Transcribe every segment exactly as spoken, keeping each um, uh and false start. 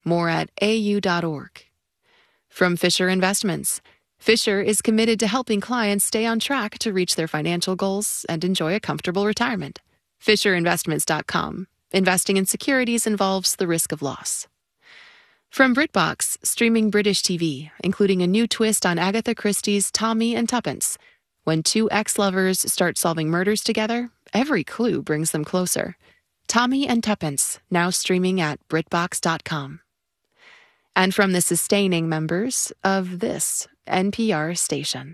More at a u dot org. From Fisher Investments. Fisher is committed to helping clients stay on track to reach their financial goals and enjoy a comfortable retirement. Fisher Investments dot com. Investing in securities involves the risk of loss. From BritBox, streaming British T V, including a new twist on Agatha Christie's Tommy and Tuppence. When two ex-lovers start solving murders together, every clue brings them closer. Tommy and Tuppence, now streaming at BritBox dot com. And from the sustaining members of this N P R station.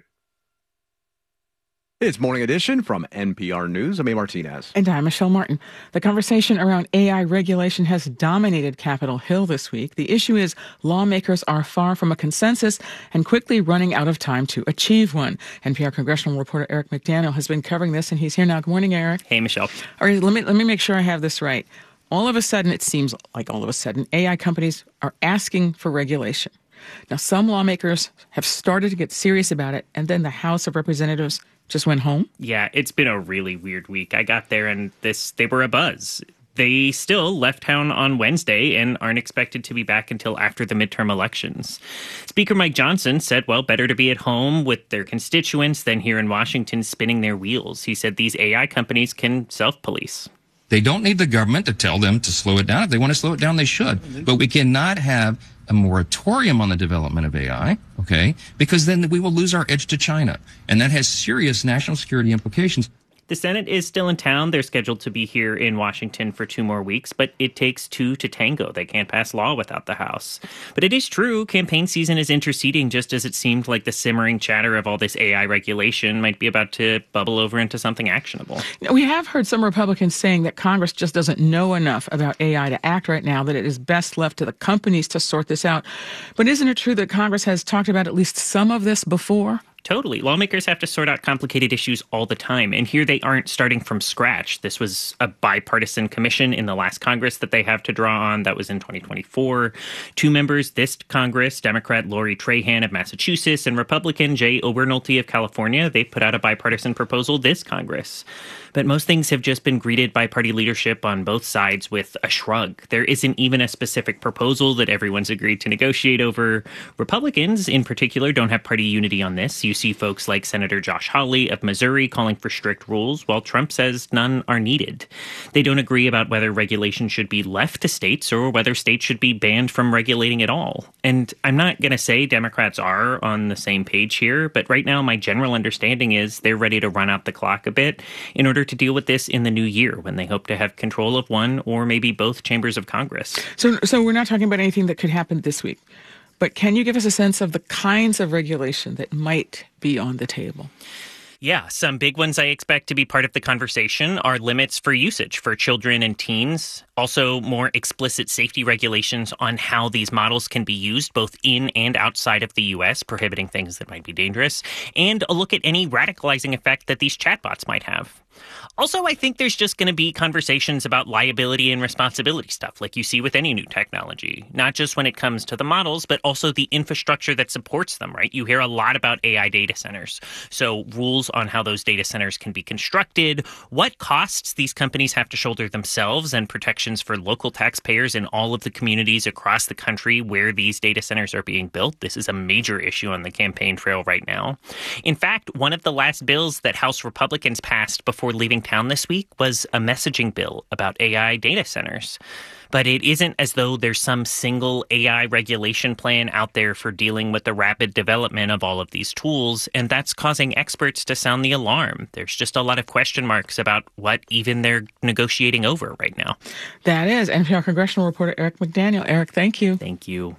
It's Morning Edition from N P R News. I'm A. Martinez. And I'm Michelle Martin. The conversation around A I regulation has dominated Capitol Hill this week. The issue is lawmakers are far from a consensus and quickly running out of time to achieve one. N P R congressional reporter Eric McDaniel has been covering this, and he's here now. Good morning, Eric. Hey, Michelle. All right, let me, let me make sure I have this right. All of a sudden, it seems like all of a sudden, A I companies are asking for regulation. Now, some lawmakers have started to get serious about it, and then the House of Representatives just went home? Yeah, it's been a really weird week. I got there and this they were abuzz. They still left town on Wednesday and aren't expected to be back until after the midterm elections. Speaker Mike Johnson said, well, better to be at home with their constituents than here in Washington spinning their wheels. He said these A I companies can self-police. They don't need the government to tell them to slow it down. If they want to slow it down, they should. But we cannot have a moratorium on the development of A I, okay? Because then we will lose our edge to China. And that has serious national security implications. The Senate is still in town. They're scheduled to be here in Washington for two more weeks, but it takes two to tango. They can't pass law without the House. But it is true, campaign season is interceding just as it seemed like the simmering chatter of all this A I regulation might be about to bubble over into something actionable. We have heard some Republicans saying that Congress just doesn't know enough about A I to act right now, that it is best left to the companies to sort this out. But isn't it true that Congress has talked about at least some of this before? Totally. Lawmakers have to sort out complicated issues all the time, and here they aren't starting from scratch. This was a bipartisan commission in the last Congress that they have to draw on. That was in twenty twenty-four. Two members this Congress, Democrat Lori Trahan of Massachusetts and Republican Jay Obernolte of California, they put out a bipartisan proposal this Congress. But most things have just been greeted by party leadership on both sides with a shrug. There isn't even a specific proposal that everyone's agreed to negotiate over. Republicans, in particular, don't have party unity on this. You see folks like Senator Josh Hawley of Missouri calling for strict rules, while Trump says none are needed. They don't agree about whether regulation should be left to states or whether states should be banned from regulating at all. And I'm not going to say Democrats are on the same page here, but right now my general understanding is they're ready to run out the clock a bit in order to deal with this in the new year when they hope to have control of one or maybe both chambers of Congress. So, so we're not talking about anything that could happen this week. But can you give us a sense of the kinds of regulation that might be on the table? Yeah, some big ones I expect to be part of the conversation are limits for usage for children and teens. Also, more explicit safety regulations on how these models can be used both in and outside of the U S, prohibiting things that might be dangerous, and a look at any radicalizing effect that these chatbots might have. Also, I think there's just going to be conversations about liability and responsibility stuff like you see with any new technology, not just when it comes to the models, but also the infrastructure that supports them, right? You hear a lot about A I data centers. So rules on how those data centers can be constructed, what costs these companies have to shoulder themselves, and protections for local taxpayers in all of the communities across the country where these data centers are being built. This is a major issue on the campaign trail right now. In fact, one of the last bills that House Republicans passed before leaving town this week was a messaging bill about A I data centers. But it isn't as though there's some single A I regulation plan out there for dealing with the rapid development of all of these tools, and that's causing experts to sound the alarm. There's just a lot of question marks about what even they're negotiating over right now. That is N P R congressional reporter Eric McDaniel. Eric, thank you. Thank you.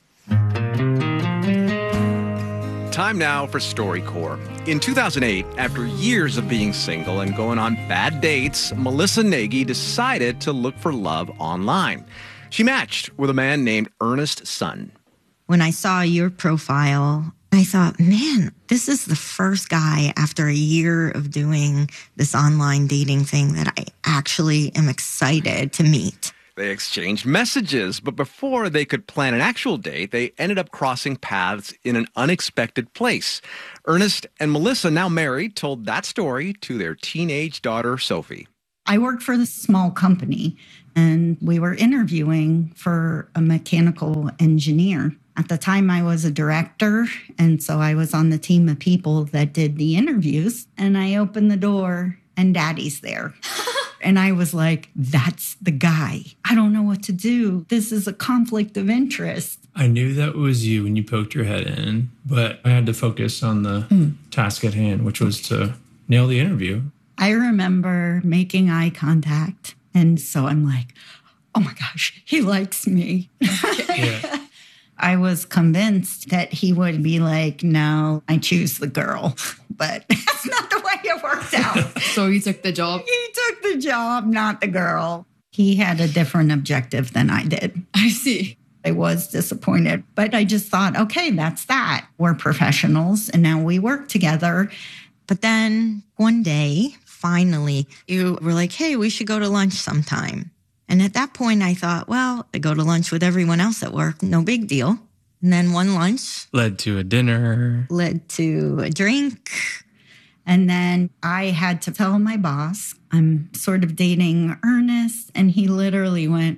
Time now for StoryCorps. In two thousand eight, after years of being single and going on bad dates, Melissa Nagy decided to look for love online. She matched with a man named Ernest Sun. When I saw your profile, I thought, man, this is the first guy after a year of doing this online dating thing that I actually am excited to meet. They exchanged messages, but before they could plan an actual date, they ended up crossing paths in an unexpected place. Ernest and Melissa, now married, told that story to their teenage daughter, Sophie. I worked for this small company, and we were interviewing for a mechanical engineer. At the time, I was a director, and so I was on the team of people that did the interviews. And I opened the door, and Daddy's there. And I was like, that's the guy. I don't know what to do. This is a conflict of interest. I knew that was you when you poked your head in, but I had to focus on the mm. task at hand, which was to nail the interview. I remember making eye contact. And so I'm like, oh my gosh, he likes me. Yeah. I was convinced that he would be like, no, I choose the girl. But that's not the way it worked out. So he took the job? He took the job, not the girl. He had a different objective than I did. I see. I was disappointed, but I just thought, okay, that's that. We're professionals and now we work together. But then one day, finally, you were like, hey, we should go to lunch sometime. And at that point, I thought, well, I go to lunch with everyone else at work. No big deal. And then one lunch led to a dinner, led to a drink. And then I had to tell my boss, I'm sort of dating Ernest. And he literally went,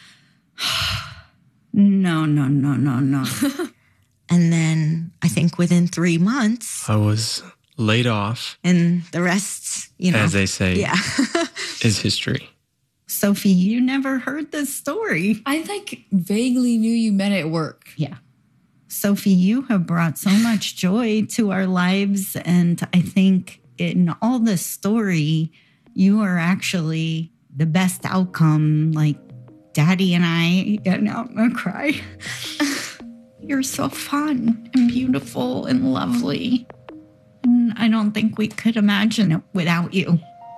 no, no, no, no, no. And then I think within three months, I was laid off. And the rest, you know, as they say, yeah. is history. Sophie, you never heard this story. I like vaguely knew you met at work. Yeah. Sophie, you have brought so much joy to our lives. And I think in all this story, you are actually the best outcome. Like Daddy and I, you know, I'm going to cry. You're so fun and beautiful and lovely. And I don't think we could imagine it without you.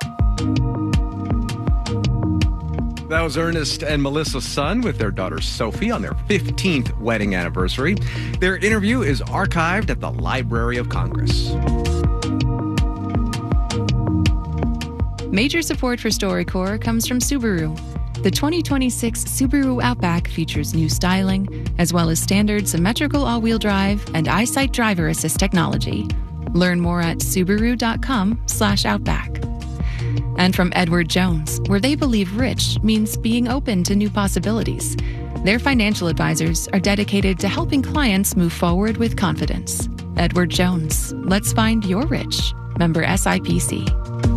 That was Ernest and Melissa Sun with their daughter Sophie on their fifteenth wedding anniversary. Their interview is archived at the Library of Congress. Major support for StoryCorps comes from Subaru. The twenty twenty-six Subaru Outback features new styling, as well as standard symmetrical all-wheel drive and EyeSight driver assist technology. Learn more at Subaru.com slash Outback. And from Edward Jones, where they believe rich means being open to new possibilities. Their financial advisors are dedicated to helping clients move forward with confidence. Edward Jones, let's find your rich. Member S I P C.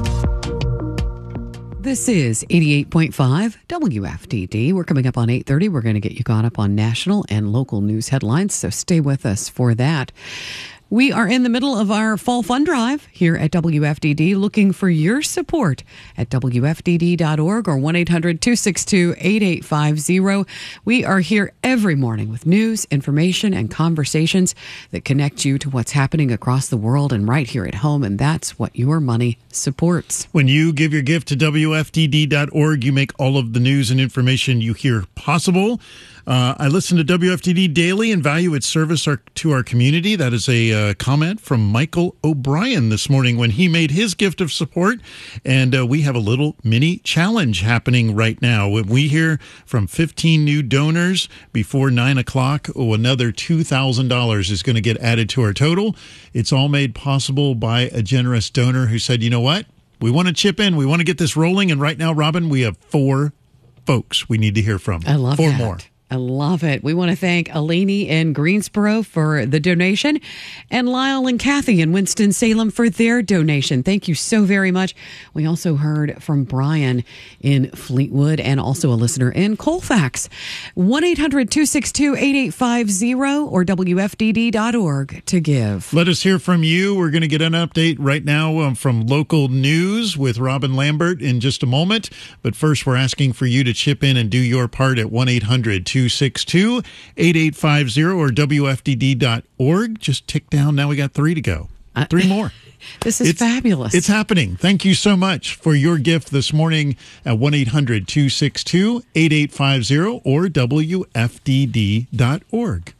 This is eighty-eight point five W F D D. We're coming up on eight thirty. We're going to get you caught up on national and local news headlines, so stay with us for that. We are in the middle of our fall fund drive here at W F D D, looking for your support at W F D D dot org or one eight hundred two six two eight eight five zero. We are here every morning with news, information, and conversations that connect you to what's happening across the world and right here at home, and that's what your money supports. When you give your gift to W F D D dot org, you make all of the news and information you hear possible. Uh, I listen to W F D D daily and value its service our, to our community. That is a uh, comment from Michael O'Brien this morning when he made his gift of support. And uh, we have a little mini challenge happening right now. When we hear from fifteen new donors before nine o'clock, oh, another two thousand dollars is going to get added to our total. It's all made possible by a generous donor who said, you know what? We want to chip in. We want to get this rolling. And right now, Robin, we have four folks we need to hear from. I love four that. more. I love it. We want to thank Eleni in Greensboro for the donation and Lyle and Kathy in Winston-Salem for their donation. Thank you so very much. We also heard from Brian in Fleetwood and also a listener in Colfax. one eight hundred two six two eight eight five zero or W F D D dot org to give. Let us hear from you. We're going to get an update right now um, from local news with Robin Lambert in just a moment. But first, we're asking for you to chip in and do your part at one eight hundred two six two eight eight five zero or W F D D dot org. Just tick down. Now we got three to go. Three more. This is it's, fabulous. It's happening. Thank you so much for your gift this morning at one eight hundred two six two eight eight five zero or W F D D dot org.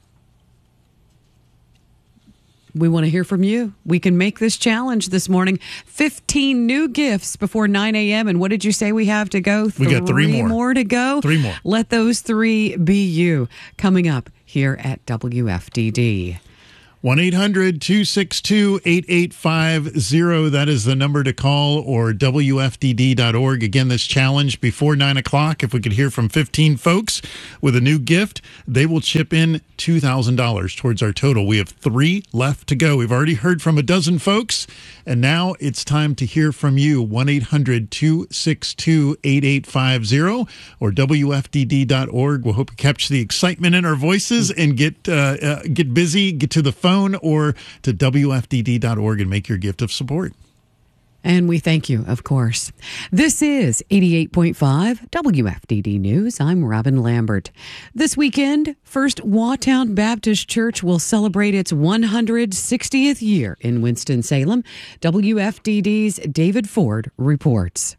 We want to hear from you. We can make this challenge this morning. fifteen new gifts before nine a.m. And what did you say we have to go? We got three more. more to go? Three more. Let those three be you. Coming up here at W F D D. one eight hundred two six two eight eight five zero. That is the number to call, or W F D D dot org. Again, this challenge before nine o'clock. If we could hear from fifteen folks with a new gift, they will chip in two thousand dollars towards our total. We have three left to go. We've already heard from a dozen folks, and now it's time to hear from you. one eight hundred two six two eight eight five zero or W F D D dot org. We'll hope you capture the excitement in our voices and get, uh, uh, get busy, get to the phone or to W F D D dot org and make your gift of support. And we thank you, of course. This is eighty-eight point five W F D D News. I'm Robin Lambert. This weekend, First Waughtown Baptist Church will celebrate its one hundred sixtieth year in Winston-Salem. W F D D's David Ford reports.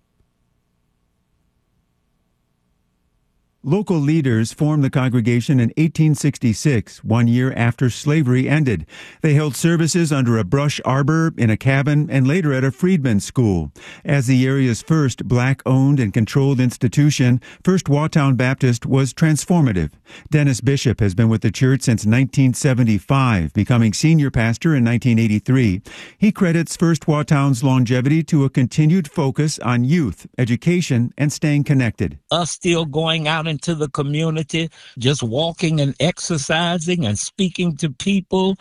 Local leaders formed the congregation in eighteen sixty-six, one year after slavery ended. They held services under a brush arbor, in a cabin, and later at a freedmen's school. As the area's first black-owned and controlled institution, First Waughtown Baptist was transformative. Dennis Bishop has been with the church since nineteen seventy-five, becoming senior pastor in nineteen eighty-three. He credits First Waughtown's longevity to a continued focus on youth, education, and staying connected. Us still going out into the community, just walking and exercising and speaking to people,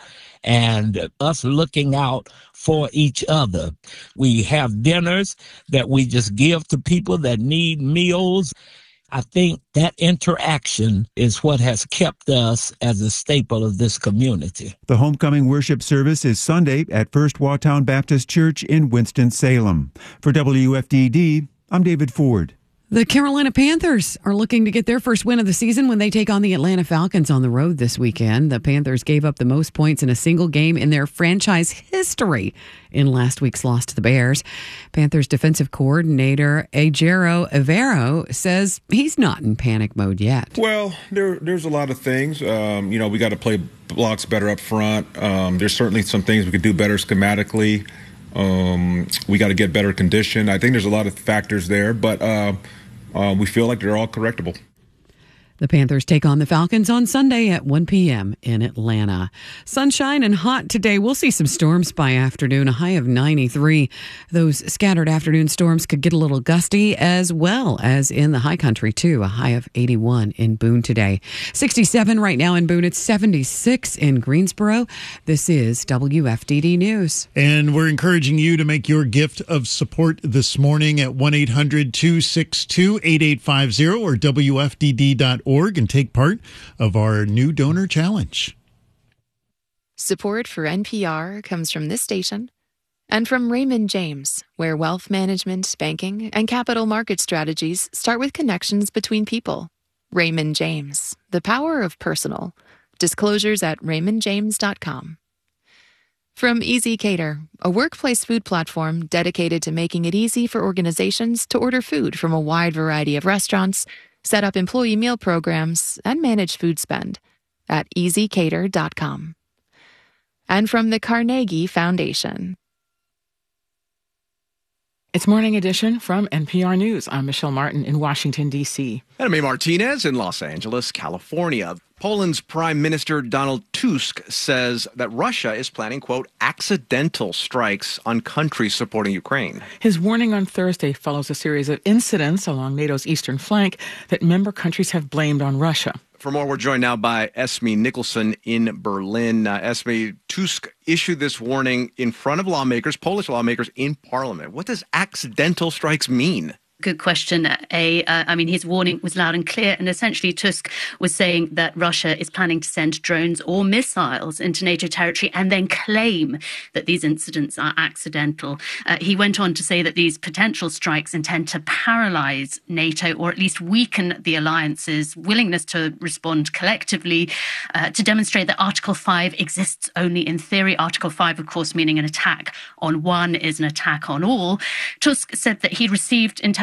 and us looking out for each other. We have dinners that we just give to people that need meals. I think that interaction is what has kept us as a staple of this community. The homecoming worship service is Sunday at First Waughtown Baptist Church in Winston-Salem. For W F D D, I'm David Ford. The Carolina Panthers are looking to get their first win of the season when they take on the Atlanta Falcons on the road this weekend. The Panthers gave up the most points in a single game in their franchise history in last week's loss to the Bears. Panthers defensive coordinator Ejiro Evero says he's not in panic mode yet. Well, there, there's a lot of things. Um, you know, we got to play blocks better up front. Um, there's certainly some things we could do better schematically. Um, we got to get better condition. I think there's a lot of factors there, but uh, uh, we feel like they're all correctable. The Panthers take on the Falcons on Sunday at one p.m. in Atlanta. Sunshine and hot today. We'll see some storms by afternoon, a high of ninety-three. Those scattered afternoon storms could get a little gusty as well as in the high country, too. A high of eighty-one in Boone today. sixty-seven right now in Boone. It's seventy-six in Greensboro. This is W F D D News. And we're encouraging you to make your gift of support this morning at one eight hundred two six two eight eight five zero or W F D D dot org and take part of our new donor challenge. Support for N P R comes from this station and from Raymond James, where wealth management, banking, and capital market strategies start with connections between people. Raymond James, the power of personal. Disclosures at raymond james dot com. From Easy Cater, a workplace food platform dedicated to making it easy for organizations to order food from a wide variety of restaurants, set up employee meal programs, and manage food spend at easy cater dot com. And from the Carnegie Foundation. It's Morning Edition from N P R News. I'm Michelle Martin in Washington, D C. And I'm A. Martinez in Los Angeles, California. Poland's Prime Minister Donald Tusk says that Russia is planning, quote, accidental strikes on countries supporting Ukraine. His warning on Thursday follows a series of incidents along NATO's eastern flank that member countries have blamed on Russia. For more, we're joined now by Esme Nicholson in Berlin. Uh, Esme, Tusk issued this warning in front of lawmakers, Polish lawmakers in parliament. What does accidental strikes mean? Good question. A, uh, I mean, his warning was loud and clear, and essentially Tusk was saying that Russia is planning to send drones or missiles into NATO territory and then claim that these incidents are accidental. Uh, he went on to say that these potential strikes intend to paralyze NATO, or at least weaken the alliance's willingness to respond collectively, uh, to demonstrate that Article five exists only in theory. Article five, of course, meaning an attack on one is an attack on all. Tusk said that he'd received intelligence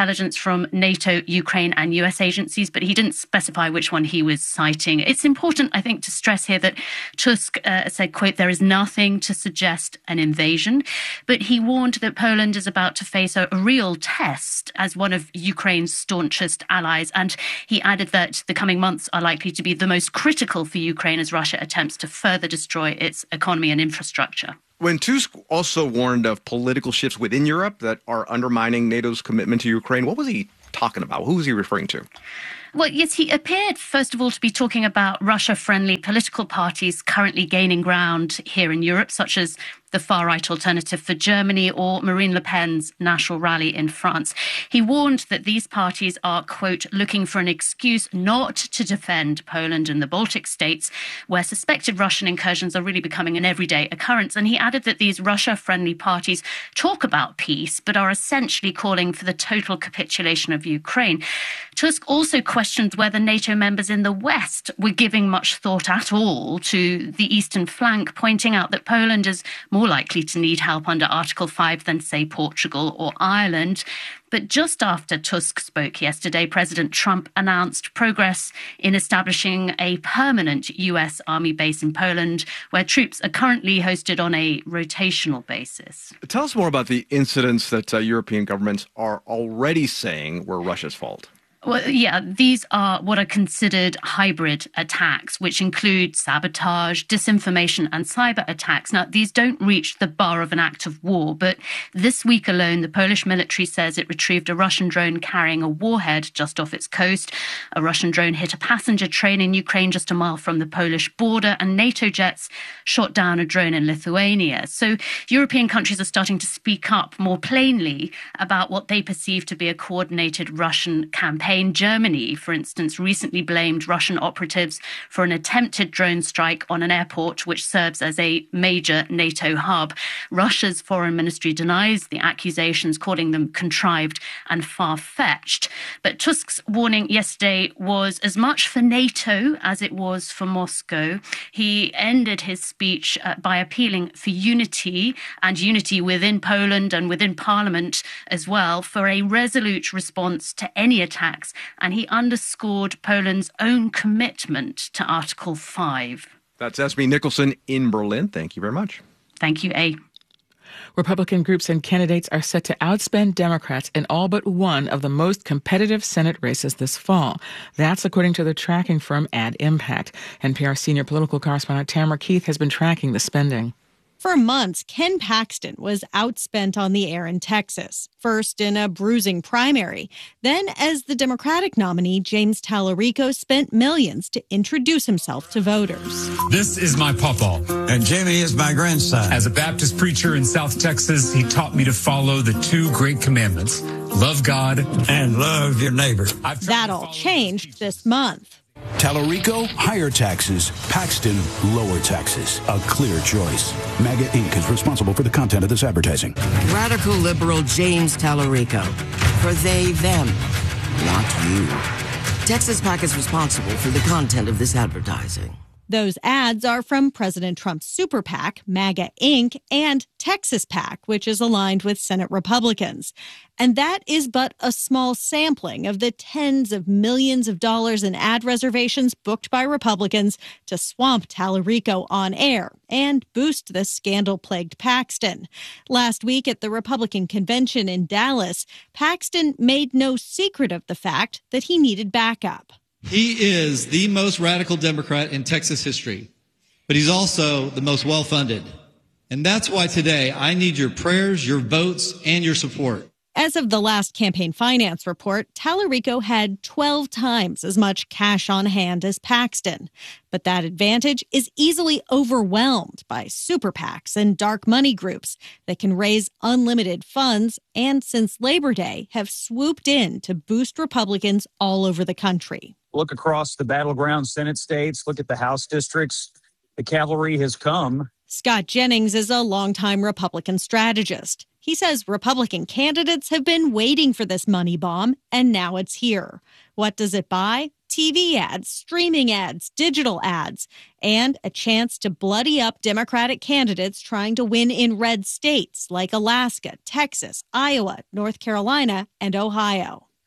intelligence from NATO, Ukraine and U S agencies, but he didn't specify which one he was citing. It's important, I think, to stress here that Tusk uh, said, quote, there is nothing to suggest an invasion, but he warned that Poland is about to face a, a real test as one of Ukraine's staunchest allies. And he added that the coming months are likely to be the most critical for Ukraine as Russia attempts to further destroy its economy and infrastructure. When Tusk also warned of political shifts within Europe that are undermining NATO's commitment to Ukraine, what was he talking about? Who was he referring to? Well, yes, he appeared, first of all, to be talking about Russia-friendly political parties currently gaining ground here in Europe, such as the far-right Alternative for Germany or Marine Le Pen's National Rally in France. He warned that these parties are, quote, looking for an excuse not to defend Poland and the Baltic states, where suspected Russian incursions are really becoming an everyday occurrence. And he added that these Russia-friendly parties talk about peace, but are essentially calling for the total capitulation of Ukraine. Tusk also questioned whether NATO members in the West were giving much thought at all to the eastern flank, pointing out that Poland is more likely to need help under Article five than, say, Portugal or Ireland. But just after Tusk spoke yesterday, President Trump announced progress in establishing a permanent U S Army base in Poland, where troops are currently hosted on a rotational basis. Tell us more about the incidents that uh, European governments are already saying were Russia's fault. Well, yeah, these are what are considered hybrid attacks, which include sabotage, disinformation and cyber attacks. Now, these don't reach the bar of an act of war, but this week alone, the Polish military says it retrieved a Russian drone carrying a warhead just off its coast. A Russian drone hit a passenger train in Ukraine just a mile from the Polish border, and NATO jets shot down a drone in Lithuania. So European countries are starting to speak up more plainly about what they perceive to be a coordinated Russian campaign. Germany, for instance, recently blamed Russian operatives for an attempted drone strike on an airport which serves as a major NATO hub. Russia's foreign ministry denies the accusations, calling them contrived and far-fetched. But Tusk's warning yesterday was as much for NATO as it was for Moscow. He ended his speech uh, by appealing for unity, and unity within Poland and within Parliament as well, for a resolute response to any attacks. And he underscored Poland's own commitment to Article five. That's Esme Nicholson in Berlin. Thank you very much. Thank you, A. Republican groups and candidates are set to outspend Democrats in all but one of the most competitive Senate races this fall. That's according to the tracking firm Ad Impact. N P R senior political correspondent Tamara Keith has been tracking the spending. For months, Ken Paxton was outspent on the air in Texas, first in a bruising primary. Then, as the Democratic nominee, James Tallarico spent millions to introduce himself to voters. This is my pawpaw. And Jamie is my grandson. As a Baptist preacher in South Texas, he taught me to follow the two great commandments: love God and love your neighbor. That all changed this month. Tallarico, higher taxes. Paxton, lower taxes. A clear choice. MAGA Incorporated is responsible for the content of this advertising. Radical liberal James Tallarico. For they, them, not you. Texas PAC is responsible for the content of this advertising. Those ads are from President Trump's super PAC, MAGA Incorporated, and Texas PAC, which is aligned with Senate Republicans. And that is but a small sampling of the tens of millions of dollars in ad reservations booked by Republicans to swamp Tallarico on air and boost the scandal-plagued Paxton. Last week at the Republican convention in Dallas, Paxton made no secret of the fact that he needed backup. He is the most radical Democrat in Texas history, but he's also the most well-funded. And that's why today I need your prayers, your votes, and your support. As of the last campaign finance report, Tallarico had twelve times as much cash on hand as Paxton. But that advantage is easily overwhelmed by super PACs and dark money groups that can raise unlimited funds and, since Labor Day, have swooped in to boost Republicans all over the country. Look across the battleground Senate states, look at the House districts. The cavalry has come. Scott Jennings is a longtime Republican strategist. He says Republican candidates have been waiting for this money bomb, and now it's here. What does it buy? T V ads, streaming ads, digital ads, and a chance to bloody up Democratic candidates trying to win in red states like Alaska, Texas, Iowa, North Carolina, and Ohio.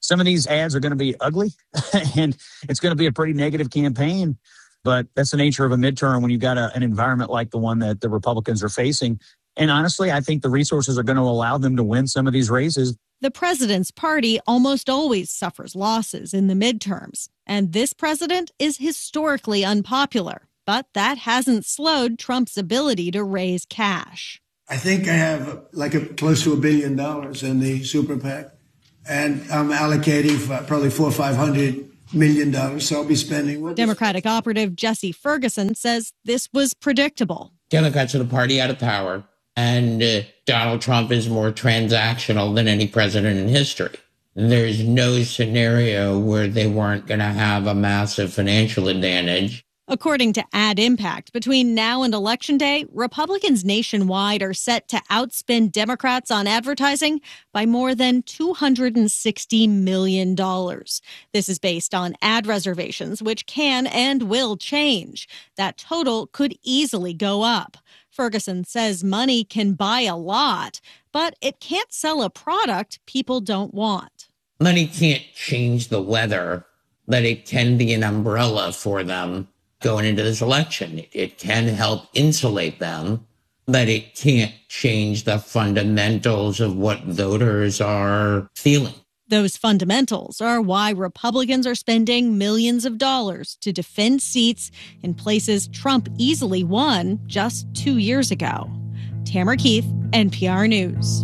Some of these ads are going to be ugly, and it's going to be a pretty negative campaign. But that's the nature of a midterm when you've got a, an environment like the one that the Republicans are facing. And honestly, I think the resources are going to allow them to win some of these races. The president's party almost always suffers losses in the midterms. And this president is historically unpopular. But that hasn't slowed Trump's ability to raise cash. I think I have like a, close to a billion dollars in the super PAC. And I'm allocating for probably four or five hundred million dollars. So I'll be spending. What Democratic operative Jesse Ferguson says this was predictable. Democrats are the party out of power, and uh, Donald Trump is more transactional than any president in history. There's no scenario where they weren't going to have a massive financial advantage. According to Ad Impact, between now and Election Day, Republicans nationwide are set to outspend Democrats on advertising by more than two hundred sixty million dollars. This is based on ad reservations, which can and will change. That total could easily go up. Ferguson says money can buy a lot, but it can't sell a product people don't want. Money can't change the weather, but it can be an umbrella for them going into this election. It can help insulate them, but it can't change the fundamentals of what voters are feeling. Those fundamentals are why Republicans are spending millions of dollars to defend seats in places Trump easily won just two years ago. Tamara Keith, N P R News.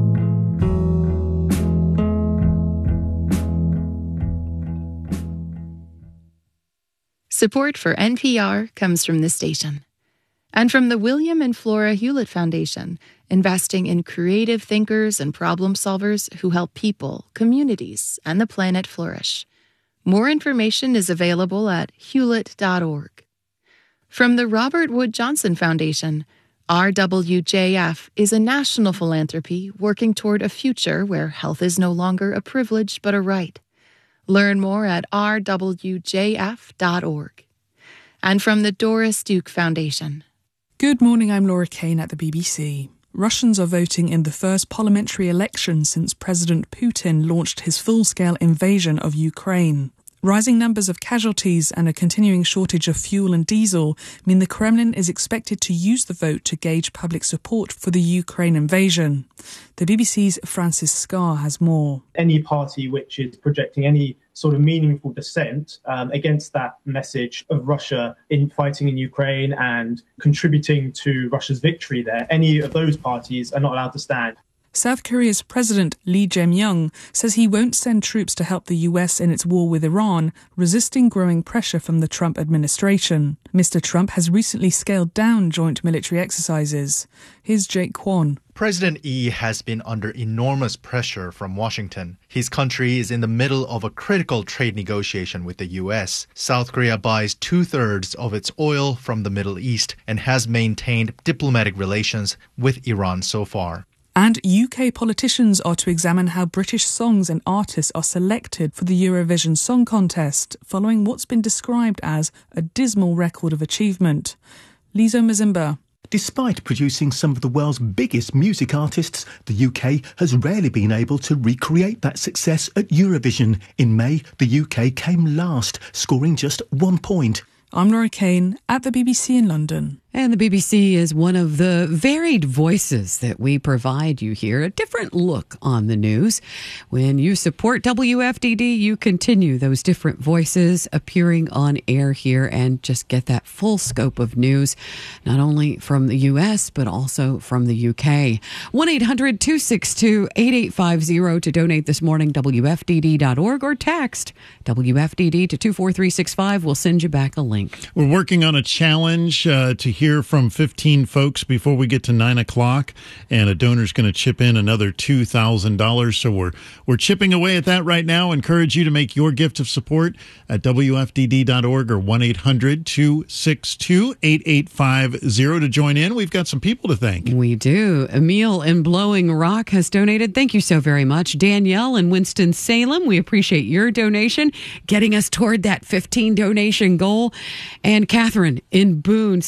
Support for N P R comes from this station and from the William and Flora Hewlett Foundation, investing in creative thinkers and problem solvers who help people, communities, and the planet flourish. More information is available at hewlett dot org. From the Robert Wood Johnson Foundation, R W J F is a national philanthropy working toward a future where health is no longer a privilege but a right. Learn more at r w j f dot org. And from the Doris Duke Foundation. Good morning, I'm Laura Kane at the B B C. Russians are voting in the first parliamentary election since President Putin launched his full-scale invasion of Ukraine. Rising numbers of casualties and a continuing shortage of fuel and diesel mean the Kremlin is expected to use the vote to gauge public support for the Ukraine invasion. The B B C's Francis Scarr has more. Any party which is projecting any sort of meaningful dissent um, against that message of Russia in fighting in Ukraine and contributing to Russia's victory there, any of those parties are not allowed to stand. South Korea's President Lee Jae-myung says he won't send troops to help the U S in its war with Iran, resisting growing pressure from the Trump administration. Mister Trump has recently scaled down joint military exercises. Here's Jake Kwon. President Lee has been under enormous pressure from Washington. His country is in the middle of a critical trade negotiation with the U S. South Korea buys two-thirds of its oil from the Middle East and has maintained diplomatic relations with Iran so far. And U K politicians are to examine how British songs and artists are selected for the Eurovision Song Contest, following what's been described as a dismal record of achievement. Lizo Mazimba. Despite producing some of the world's biggest music artists, the U K has rarely been able to recreate that success at Eurovision. In May, the U K came last, scoring just one point. I'm Laura Kane at the B B C in London. And the B B C is one of the varied voices that we provide you here, a different look on the news. When you support W F D D, you continue those different voices appearing on air here and just get that full scope of news, not only from the U S, but also from the U K. one eight hundred two six two eight eight five zero to donate this morning, W F D D dot org, or text W F D D to two four three six five. We'll send you back a link. We're working on a challenge uh, to hear from fifteen folks before we get to nine o'clock, and a donor's going to chip in another two thousand dollars. So we're we're chipping away at that right now. Encourage you to make your gift of support at W F D D dot org or one eight hundred two six two eight eight five zero to join in. We've got some people to thank. We do. Emil in Blowing Rock has donated. Thank you so very much. Danielle in Winston-Salem, we appreciate your donation, getting us toward that fifteen donation goal. And Catherine in Boone says, I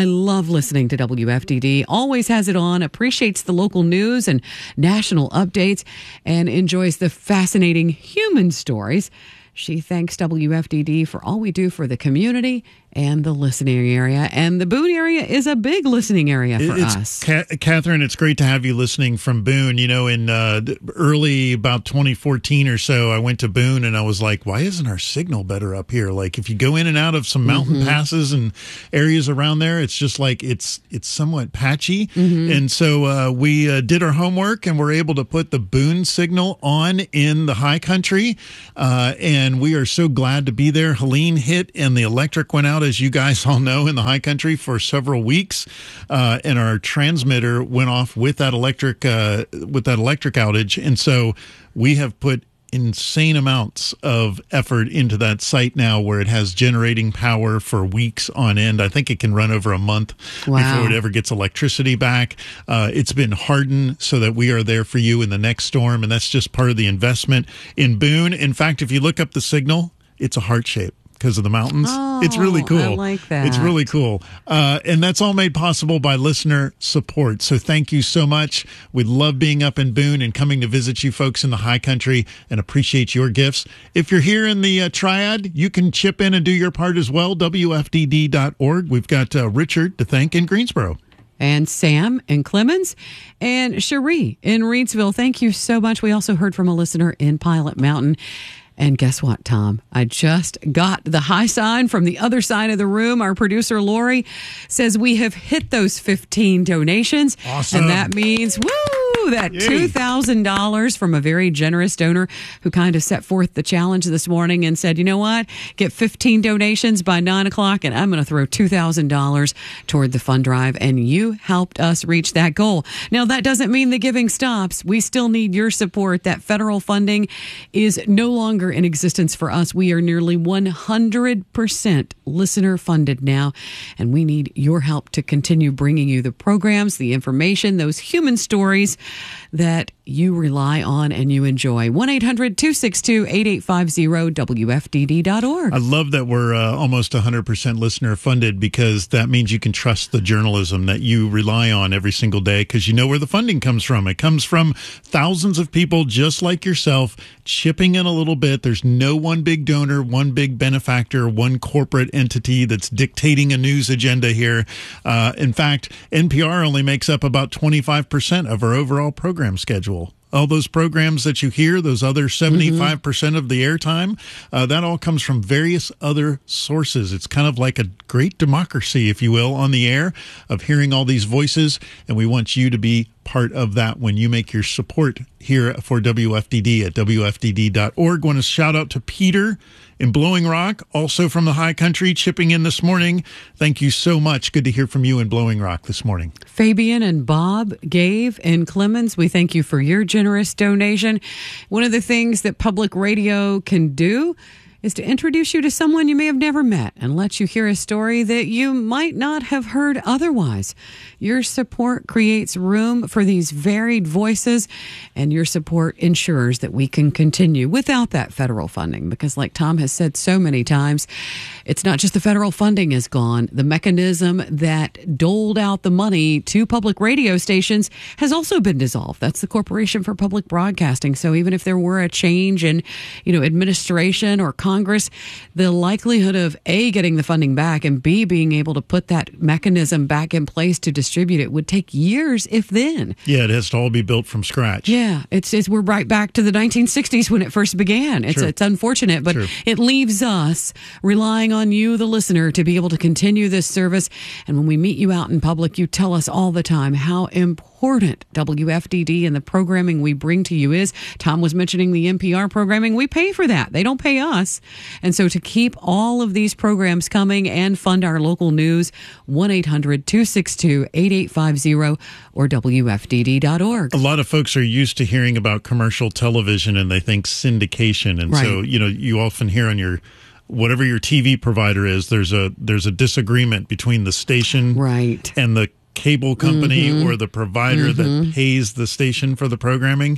I love listening to W F D D. Always has it on, appreciates the local news and national updates, and enjoys the fascinating human stories. She thanks W F D D for all we do for the community and the listening area. And the Boone area is a big listening area for it's, us. Ca- Catherine, it's great to have you listening from Boone. You know, in uh, early about twenty fourteen or so, I went to Boone and I was like, why isn't our signal better up here? Like, if you go in and out of some mountain mm-hmm. passes and areas around there, it's just like it's it's somewhat patchy. Mm-hmm. And so uh, we uh, did our homework and were able to put the Boone signal on in the high country. Uh, and we are so glad to be there. Helene hit and the electric went out, as you guys all know, in the high country for several weeks, uh, and our transmitter went off with that electric uh, with that electric outage, and so we have put insane amounts of effort into that site now, where it has generating power for weeks on end. I think it can run over a month wow. before it ever gets electricity back. Uh, it's been hardened so that we are there for you in the next storm, and that's just part of the investment in Boone. In fact, if you look up the signal, it's a heart shape because of the mountains. Oh, it's really cool. I like that. It's really cool. Uh, and that's all made possible by listener support. So thank you so much. We love being up in Boone and coming to visit you folks in the high country and appreciate your gifts. If you're here in the uh, Triad, you can chip in and do your part as well. W F D D dot org. We've got uh, Richard to thank in Greensboro. And Sam in Clemens, and Cherie in Reidsville. Thank you so much. We also heard from a listener in Pilot Mountain. And guess what, Tom? I just got the high sign from the other side of the room. Our producer, Lori, says we have hit those fifteen donations. Awesome. And that means, woo, that Yay. two thousand dollars from a very generous donor who kind of set forth the challenge this morning and said, you know what? Get fifteen donations by nine o'clock, and I'm going to throw two thousand dollars toward the fund drive. And you helped us reach that goal. Now, that doesn't mean the giving stops. We still need your support. That federal funding is no longer in existence for us. We are nearly one hundred percent listener funded now, and we need your help to continue bringing you the programs, the information, those human stories that you rely on and you enjoy. one eight hundred two six two eight eight five zero W F D D dot org. I love that we're uh, almost one hundred percent listener funded, because that means you can trust the journalism that you rely on every single day, because you know where the funding comes from. It comes from thousands of people just like yourself chipping in a little bit. There's no one big donor, one big benefactor, one corporate entity that's dictating a news agenda here. Uh, in fact, N P R only makes up about twenty-five percent of our overall program schedule. All those programs that you hear, those other seventy-five percent mm-hmm. of the airtime, uh, that all comes from various other sources. It's kind of like a great democracy, if you will, on the air, of hearing all these voices. And we want you to be part of that when you make your support here for W F D D at W F D D dot org. I want to shout out to Peter in Blowing Rock, also from the high country, chipping in this morning. Thank you so much. Good to hear from you in Blowing Rock this morning. Fabian and Bob gave in Clemens. We thank you for your generous donation. One of the things that public radio can do is to introduce you to someone you may have never met and let you hear a story that you might not have heard otherwise. Your support creates room for these varied voices, and your support ensures that we can continue without that federal funding. Because like Tom has said so many times, it's not just the federal funding is gone. The mechanism that doled out the money to public radio stations has also been dissolved. That's the Corporation for Public Broadcasting. So even if there were a change in, you know, administration or Congress, the likelihood of A, getting the funding back, and B, being able to put that mechanism back in place to distribute it would take years, if then. Yeah, it has to all be built from scratch. Yeah, it's, it's we're right back to the nineteen sixties when it first began. It's, it's unfortunate, but True. It leaves us relying on you, the listener, to be able to continue this service. And when we meet you out in public, you tell us all the time how important W F D D and the programming we bring to you is. Tom was mentioning the N P R programming. We pay for that. They don't pay us. And so to keep all of these programs coming and fund our local news, one eight hundred two six two eight eight five zero or W F D D dot org. A lot of folks are used to hearing about commercial television and they think syndication. And right. so, you know, you often hear on your whatever your T V provider is, there's a there's a disagreement between the station right. and the cable company mm-hmm. or the provider mm-hmm. that pays the station for the programming.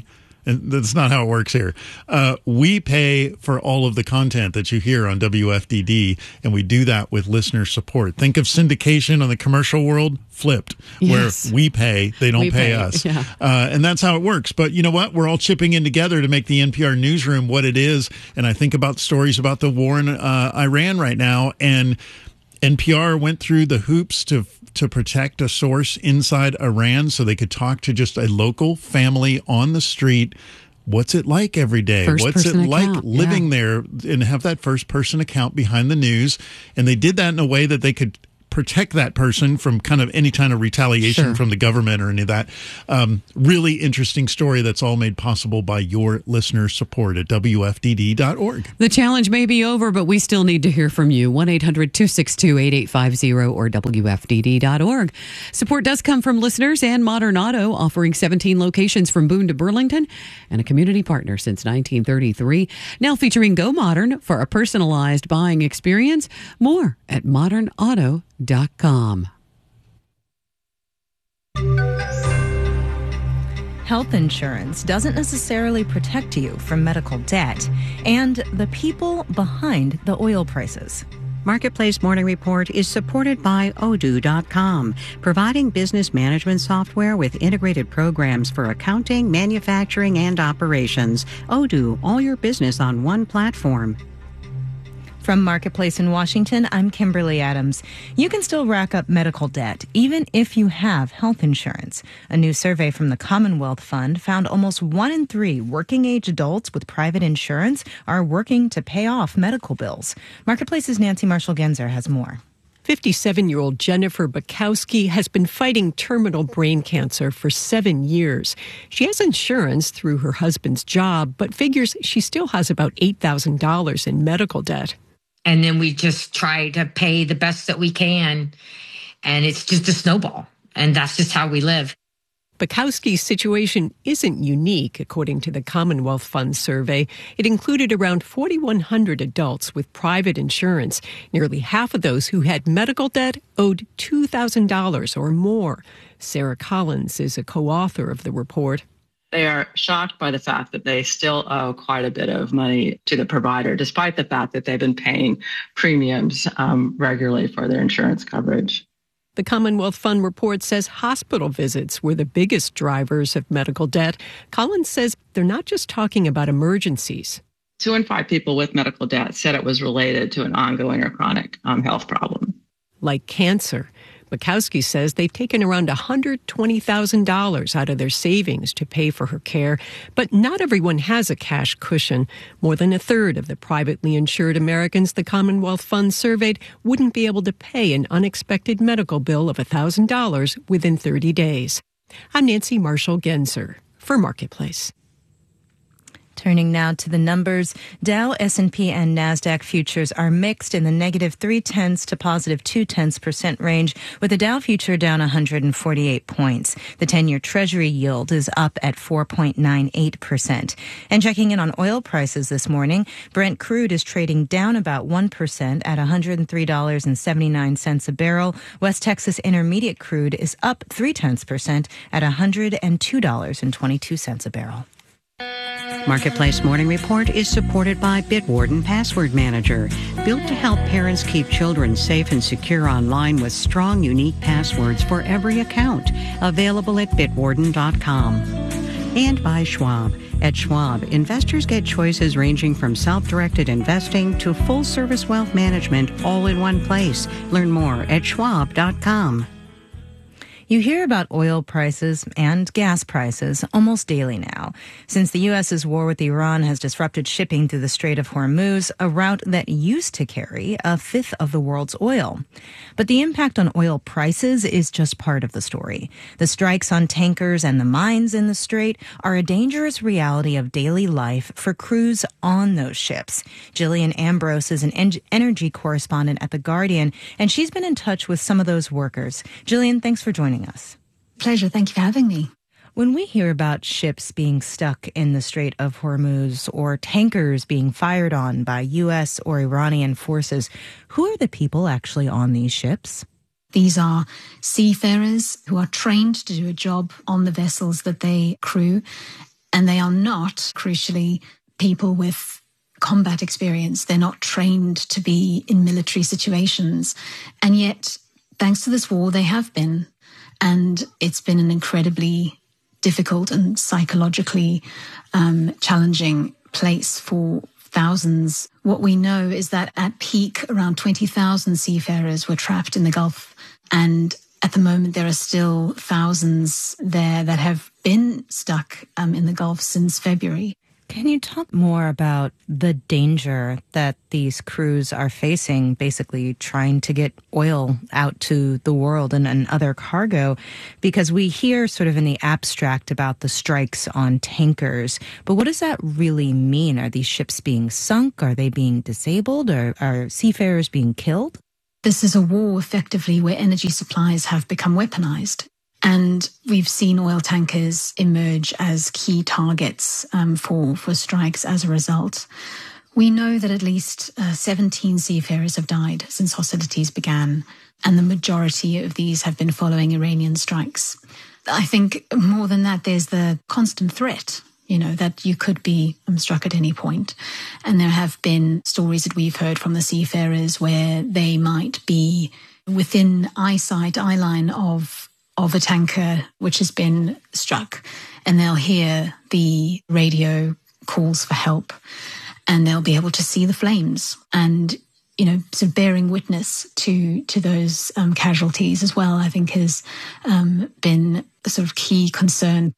And that's not how it works here. Uh, we pay for all of the content that you hear on W F D D, and we do that with listener support. Think of syndication on the commercial world flipped, Yes. where we pay, they don't We pay, pay, us. yeah. Uh, and that's how it works. But you know what? We're all chipping in together to make the N P R newsroom what it is. And I think about stories about the war in uh, Iran right now, and N P R went through the hoops to to protect a source inside Iran so they could talk to just a local family on the street. What's it like every day? First What's it person like account, living yeah. there and have that first person account behind the news? And they did that in a way that they could protect that person from kind of any kind of retaliation Sure. from the government or any of that. Um, really interesting story that's all made possible by your listener support at W F D D dot org. The challenge may be over, but we still need to hear from you. one eight hundred two six two eight eight five zero or W F D D dot org. Support does come from listeners and Modern Auto, offering seventeen locations from Boone to Burlington and a community partner since nineteen thirty-three. Now featuring Go Modern for a personalized buying experience. More at modern auto dot com. Health insurance doesn't necessarily protect you from medical debt and the people behind the oil prices. Marketplace Morning Report is supported by Odoo dot com, providing business management software with integrated programs for accounting, manufacturing, and operations. Odoo, all your business on one platform. From Marketplace in Washington, I'm Kimberly Adams. You can still rack up medical debt, even if you have health insurance. A new survey from the Commonwealth Fund found almost one in three working-age adults with private insurance are working to pay off medical bills. Marketplace's Nancy Marshall-Genzer has more. fifty-seven-year-old Jennifer Bukowski has been fighting terminal brain cancer for seven years. She has insurance through her husband's job, but figures she still has about eight thousand dollars in medical debt. And then we just try to pay the best that we can. And it's just a snowball. And that's just how we live. Bukowski's situation isn't unique, according to the Commonwealth Fund survey. It included around forty-one hundred adults with private insurance. Nearly half of those who had medical debt owed two thousand dollars or more. Sarah Collins is a co-author of the report. They are shocked by the fact that they still owe quite a bit of money to the provider, despite the fact that they've been paying premiums um, regularly for their insurance coverage. The Commonwealth Fund report says hospital visits were the biggest drivers of medical debt. Collins says they're not just talking about emergencies. Two in five people with medical debt said it was related to an ongoing or chronic um, health problem. Like cancer. Bukowski says they've taken around one hundred twenty thousand dollars out of their savings to pay for her care, but not everyone has a cash cushion. More than a third of the privately insured Americans the Commonwealth Fund surveyed wouldn't be able to pay an unexpected medical bill of one thousand dollars within thirty days. I'm Nancy Marshall-Genzer for Marketplace. Turning now to the numbers, Dow, S and P, and NASDAQ futures are mixed in the negative three-tenths to positive two-tenths percent range, with the Dow future down one hundred forty-eight points. The ten-year Treasury yield is up at four point nine eight percent. And checking in on oil prices this morning, Brent crude is trading down about one percent at one hundred three dollars and seventy-nine cents a barrel. West Texas Intermediate crude is up three-tenths percent at one hundred two dollars and twenty-two cents a barrel. Marketplace Morning Report is supported by Bitwarden Password Manager, built to help parents keep children safe and secure online with strong, unique passwords for every account. Available at bitwarden dot com. And by Schwab. At Schwab, investors get choices ranging from self-directed investing to full-service wealth management all in one place. Learn more at schwab dot com. You hear about oil prices and gas prices almost daily now. Since the U S's war with Iran has disrupted shipping through the Strait of Hormuz, a route that used to carry a fifth of the world's oil. But the impact on oil prices is just part of the story. The strikes on tankers and the mines in the strait are a dangerous reality of daily life for crews on those ships. Jillian Ambrose is an en- energy correspondent at The Guardian, and she's been in touch with some of those workers. Jillian, thanks for joining us. Pleasure. Thank you for having me. When we hear about ships being stuck in the Strait of Hormuz or tankers being fired on by U S or Iranian forces, who are the people actually on these ships? These are seafarers who are trained to do a job on the vessels that they crew. And they are not, crucially, people with combat experience. They're not trained to be in military situations. And yet, thanks to this war, they have been. And it's been an incredibly difficult and psychologically um, challenging place for thousands. What we know is that at peak, around twenty thousand seafarers were trapped in the Gulf. And at the moment, there are still thousands there that have been stuck um, in the Gulf since February. Can you talk more about the danger that these crews are facing, basically trying to get oil out to the world and, and other cargo? Because we hear sort of in the abstract about the strikes on tankers, but what does that really mean? Are these ships being sunk? Are they being disabled? Or are seafarers being killed? This is a war, effectively, where energy supplies have become weaponized. And we've seen oil tankers emerge as key targets um, for, for strikes as a result. We know that at least uh, seventeen seafarers have died since hostilities began, and the majority of these have been following Iranian strikes. I think more than that, there's the constant threat, you know, that you could be um, struck at any point. And there have been stories that we've heard from the seafarers where they might be within eyesight, eyeline of of a tanker which has been struck, and they'll hear the radio calls for help, and they'll be able to see the flames and, you know, sort of bearing witness to to those um, casualties as well, I think has um, been a sort of key concern.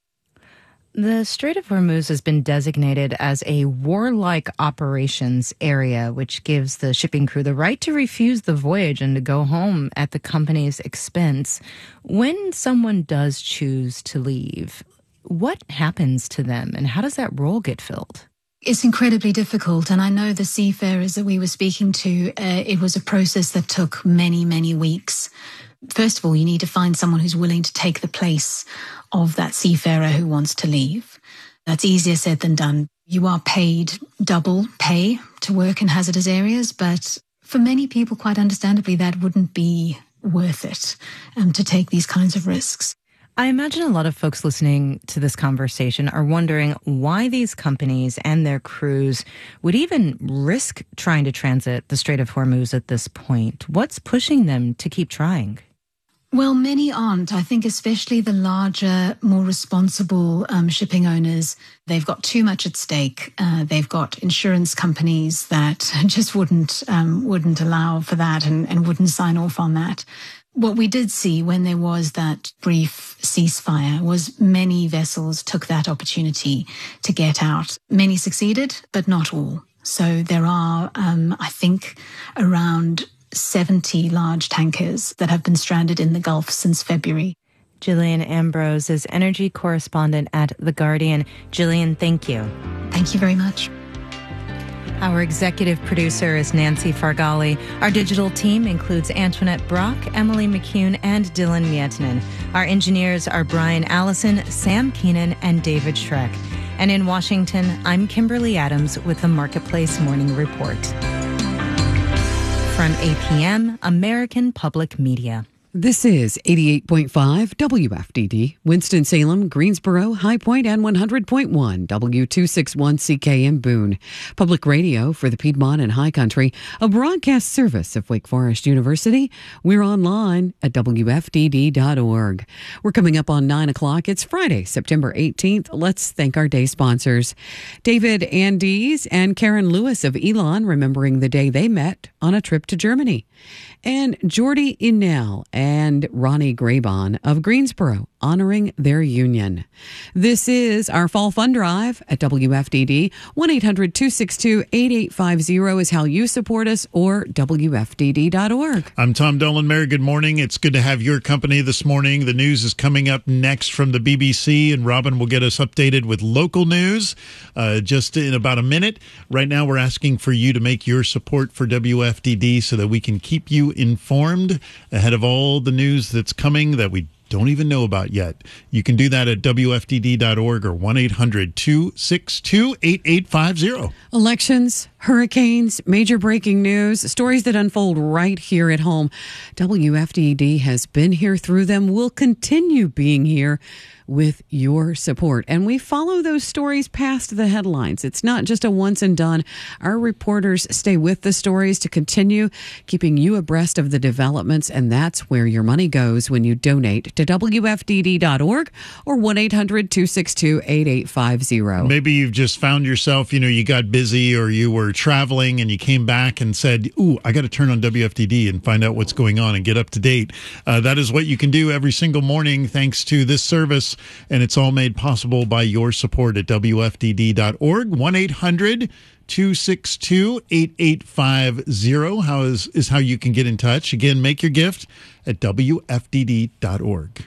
The Strait of Hormuz has been designated as a warlike operations area, which gives the shipping crew the right to refuse the voyage and to go home at the company's expense. When someone does choose to leave, what happens to them and how does that role get filled? It's incredibly difficult. And I know the seafarers that we were speaking to, uh, it was a process that took many, many weeks. First of all, you need to find someone who's willing to take the place of that seafarer who wants to leave. That's easier said than done. You are paid double pay to work in hazardous areas, but for many people, quite understandably, that wouldn't be worth it um, to take these kinds of risks. I imagine a lot of folks listening to this conversation are wondering why these companies and their crews would even risk trying to transit the Strait of Hormuz at this point. What's pushing them to keep trying? Well, many aren't. I think especially the larger, more responsible um, shipping owners, they've got too much at stake. Uh, they've got insurance companies that just wouldn't um, wouldn't allow for that and, and wouldn't sign off on that. What we did see when there was that brief ceasefire was many vessels took that opportunity to get out. Many succeeded, but not all. So there are, um, I think, around seventy large tankers that have been stranded in the Gulf since February. Gillian Ambrose is energy correspondent at The Guardian. Gillian, thank you. Thank you very much. Our executive producer is Nancy Fargali. Our digital team includes Antoinette Brock, Emily McCune, and Dylan Mietinen. Our engineers are Brian Allison, Sam Keenan, and David Schreck. And in Washington, I'm Kimberly Adams with the Marketplace Morning Report. From A P M, American Public Media. This is eighty-eight point five W F D D, Winston-Salem, Greensboro, High Point, and one hundred point one W two sixty-one C K M Boone. Public radio for the Piedmont and High Country, a broadcast service of Wake Forest University. We're online at W F D D dot org. We're coming up on nine o'clock. It's Friday, September eighteenth. Let's thank our day sponsors. David Andes and Karen Lewis of Elon, remembering the day they met on a trip to Germany. And Jordy Inell and Ronnie Graybon of Greensboro, honoring their union. This is our Fall Fund Drive at W F D D. one eight hundred two six two eight eight five zero is how you support us, or W F D D dot org. I'm Tom Dolan. Mary, good morning. It's good to have your company this morning. The news is coming up next from the B B C, and Robin will get us updated with local news uh, just in about a minute. Right now, we're asking for you to make your support for W F D D so that we can keep you informed ahead of all the news that's coming that we don't even know about yet. You can do that at W F D D dot org or one eight hundred two six two eight eight five zero. Elections Hurricanes, major breaking news, stories that unfold right here at home. W F D D has been here through them, will continue being here with your support. And we follow those stories past the headlines. It's not just a once and done. Our reporters stay with the stories to continue keeping you abreast of the developments. And that's where your money goes when you donate to W F D D dot org or one eight hundred two six two eight eight five zero. Maybe you've just found yourself, you know, you got busy or you were traveling and you came back and said, ooh, I got to turn on W F D D and find out what's going on and get up to date. Uh, that is what you can do every single morning thanks to this service. And it's all made possible by your support at W F D D dot org. one eight hundred two six two eight eight five zero how is, is how you can get in touch. Again, make your gift at W F D D dot org.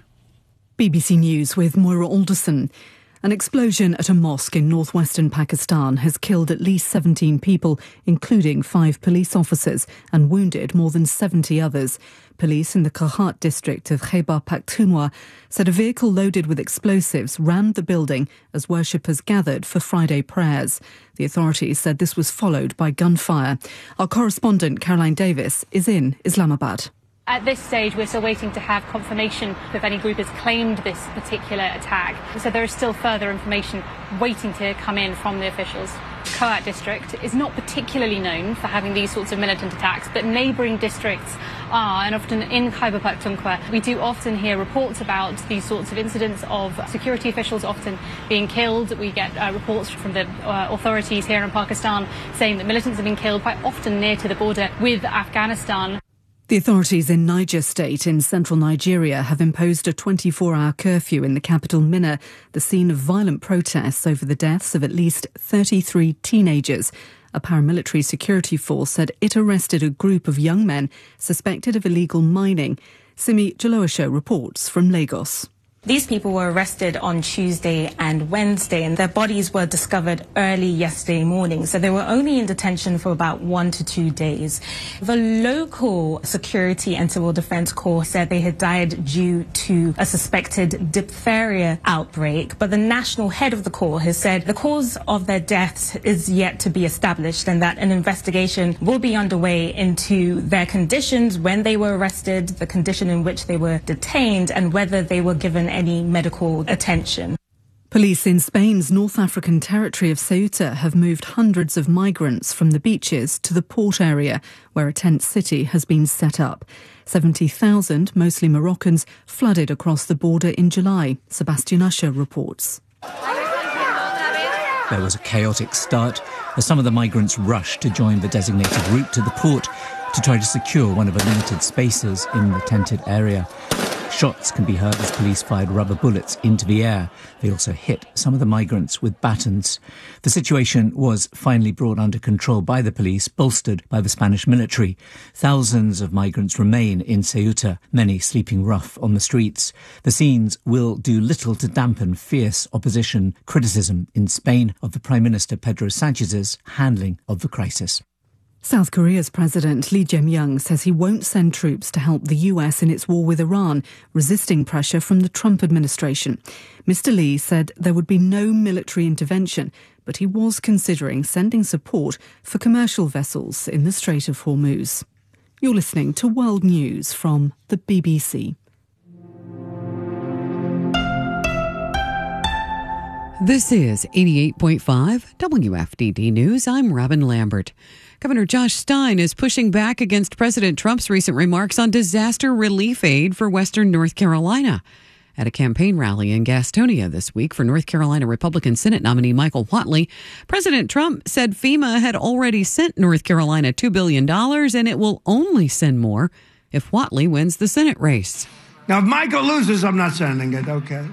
B B C News with Moira Alderson. An explosion at a mosque in northwestern Pakistan has killed at least seventeen people, including five police officers, and wounded more than seventy others. Police in the Kahat district of Khyber Pakhtunkhwa said a vehicle loaded with explosives rammed the building as worshippers gathered for Friday prayers. The authorities said this was followed by gunfire. Our correspondent Caroline Davis is in Islamabad. At this stage, we're still waiting to have confirmation if any group has claimed this particular attack. So there is still further information waiting to come in from the officials. Kahat district is not particularly known for having these sorts of militant attacks, but neighbouring districts are, and often in Khyber Pakhtunkhwa, we do often hear reports about these sorts of incidents of security officials often being killed. We get uh, reports from the uh, authorities here in Pakistan saying that militants have been killed quite often near to the border with Afghanistan. The authorities in Niger State in central Nigeria have imposed a twenty-four hour curfew in the capital Minna, the scene of violent protests over the deaths of at least thirty-three teenagers. A paramilitary security force said it arrested a group of young men suspected of illegal mining. Simi Jalowasho reports from Lagos. These people were arrested on Tuesday and Wednesday, and their bodies were discovered early yesterday morning. So they were only in detention for about one to two days. The local security and civil defense corps said they had died due to a suspected diphtheria outbreak. But the national head of the corps has said the cause of their deaths is yet to be established and that an investigation will be underway into their conditions when they were arrested, the condition in which they were detained, and whether they were given any medical attention. Police in Spain's North African territory of Ceuta have moved hundreds of migrants from the beaches to the port area, where a tent city has been set up. seventy thousand, mostly Moroccans, flooded across the border in July. Sebastian Usher reports. There was a chaotic start as some of the migrants rushed to join the designated route to the port to try to secure one of the limited spaces in the tented area. Shots can be heard as police fired rubber bullets into the air. They also hit some of the migrants with batons. The situation was finally brought under control by the police, bolstered by the Spanish military. Thousands of migrants remain in Ceuta, many sleeping rough on the streets. The scenes will do little to dampen fierce opposition, criticism in Spain of the Prime Minister Pedro Sanchez's handling of the crisis. South Korea's President Lee Jae-myung says he won't send troops to help the U S in its war with Iran, resisting pressure from the Trump administration. Mister Lee said there would be no military intervention, but he was considering sending support for commercial vessels in the Strait of Hormuz. You're listening to World News from the B B C. This is eighty-eight point five W F D D News. I'm Robin Lambert. Governor Josh Stein is pushing back against President Trump's recent remarks on disaster relief aid for Western North Carolina. At a campaign rally in Gastonia this week for North Carolina Republican Senate nominee Michael Whatley, President Trump said FEMA had already sent North Carolina two billion dollars and it will only send more if Whatley wins the Senate race. Now, if Michael loses, I'm not sending it, okay?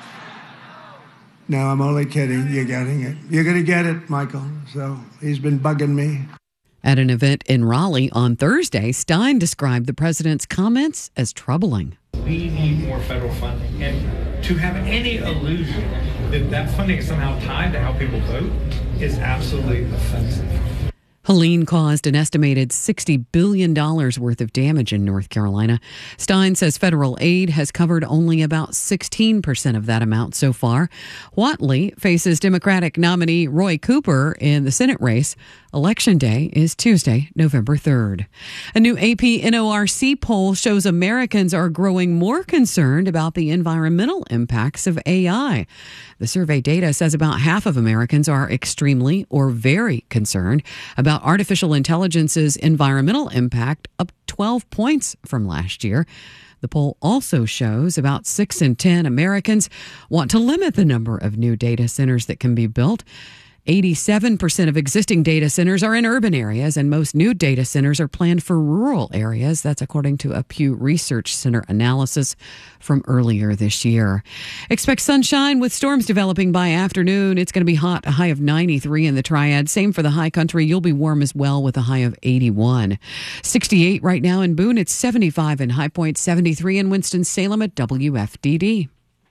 No, I'm only kidding. You're getting it. You're going to get it, Michael. So he's been bugging me. At an event in Raleigh on Thursday, Stein described the president's comments as troubling. We need more federal funding. And to have any illusion that that funding is somehow tied to how people vote is absolutely offensive. Helene caused an estimated sixty billion dollars worth of damage in North Carolina. Stein says federal aid has covered only about sixteen percent of that amount so far. Whatley faces Democratic nominee Roy Cooper in the Senate race. Election day is Tuesday, November third. A new A P N O R C poll shows Americans are growing more concerned about the environmental impacts of A I. The survey data says about half of Americans are extremely or very concerned about artificial intelligence's environmental impact, up twelve points from last year. The poll also shows about six in ten Americans want to limit the number of new data centers that can be built. eighty-seven percent of existing data centers are in urban areas, and most new data centers are planned for rural areas. That's according to a Pew Research Center analysis from earlier this year. Expect sunshine with storms developing by afternoon. It's going to be hot, a high of ninety-three in the Triad. Same for the high country. You'll be warm as well with a high of eighty-one. sixty-eight right now in Boone. It's seventy-five in High Point, seventy-three in Winston-Salem at W F D D.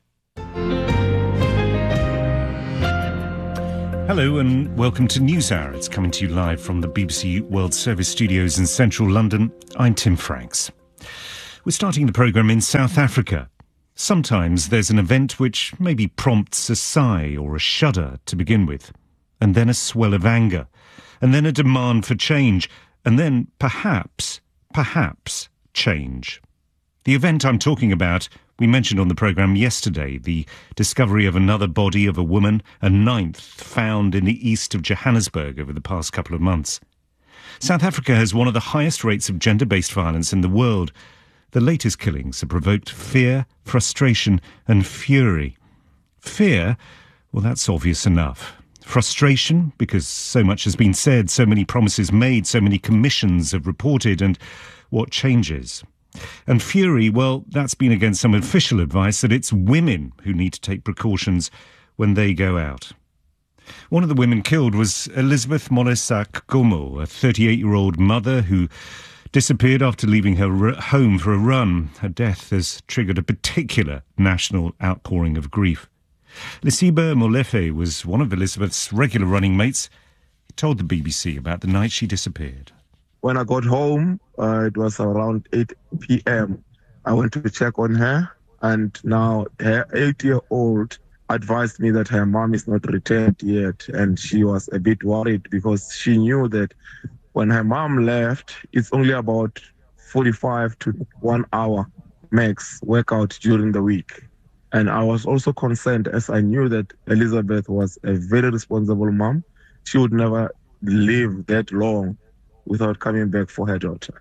Hello and welcome to NewsHour. It's coming to you live from the B B C World Service studios in central London. I'm Tim Franks. We're starting the programme in South Africa. Sometimes there's an event which maybe prompts a sigh or a shudder to begin with, and then a swell of anger, and then a demand for change, and then perhaps, perhaps change. The event I'm talking about, we mentioned on the programme yesterday, the discovery of another body of a woman, a ninth found in the east of Johannesburg over the past couple of months. South Africa has one of the highest rates of gender-based violence in the world. The latest killings have provoked fear, frustration and fury. Fear, well, that's obvious enough. Frustration, because so much has been said, so many promises made, so many commissions have reported, and what changes? And fury, well, that's been against some official advice that it's women who need to take precautions when they go out. One of the women killed was Elizabeth Molesak Gomo, a thirty-eight-year-old mother who disappeared after leaving her home for a run. Her death has triggered a particular national outpouring of grief. Lisiba Molefe was one of Elizabeth's regular running mates. He told the B B C about the night she disappeared. When I got home, uh, it was around eight p.m. I went to check on her, and now her eight-year-old advised me that her mom is not returned yet, and she was a bit worried because she knew that when her mom left, it's only about forty-five to one hour max workout during the week. And I was also concerned as I knew that Elizabeth was a very responsible mom. She would never live that long without coming back for her daughter.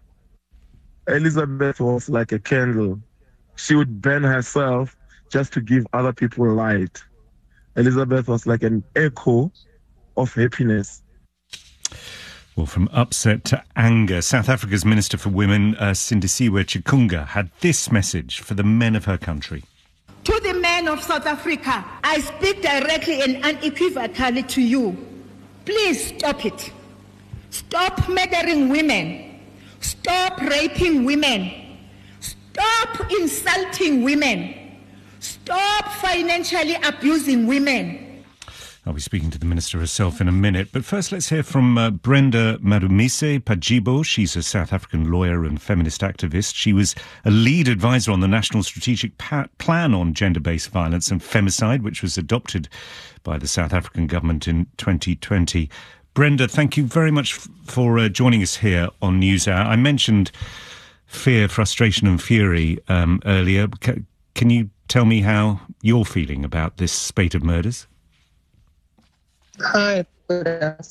Elizabeth was like a candle. She would burn herself just to give other people light. Elizabeth was like an echo of happiness. Well, from upset to anger, South Africa's Minister for Women, uh, Sindisiwe Chikunga, had this message for the men of her country. To the men of South Africa, I speak directly and unequivocally to you. Please stop it. Stop murdering women. Stop raping women. Stop insulting women. Stop financially abusing women. I'll be speaking to the Minister herself in a minute, but first let's hear from uh, Brenda Madumise Pajibo. She's a South African lawyer and feminist activist. She was a lead advisor on the National Strategic pa- Plan on Gender-Based Violence and Femicide, which was adopted by the South African government in twenty twenty. Brenda, thank you very much f- for uh, joining us here on NewsHour. I mentioned fear, frustration and fury um, earlier. C- can you tell me how you're feeling about this spate of murders? Hi, good afternoon.